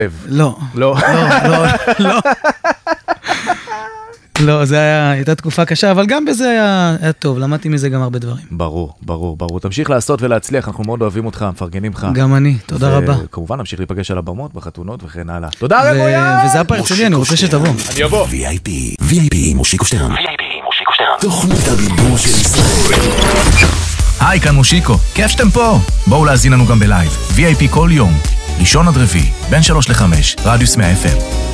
לא. לא. לא, זה הייתה תקופה קשה, אבל גם בזה היה טוב, למדתי מזה גם הרבה דברים. ברור. תמשיך לעשות ולהצליח, אנחנו מאוד אוהבים אותך, מפרגנים לך. גם אני, תודה רבה. וכמובן, נמשיך להיפגש על הבמות, בחתונות וכן הלאה. תודה רבויה! וזה הפרק שלי, אני רוצה שתבוא. אני אבוא. VIP עם מושיקו שטרן. תוכנית הדיבור של ישראל. היי, כאן מושיקו, כיף שאתם פה. בואו להזין לנו גם בלייב. VIP כל יום, ראשון עד רביעי, בין 3 ל-5, רדיוס 100 FM.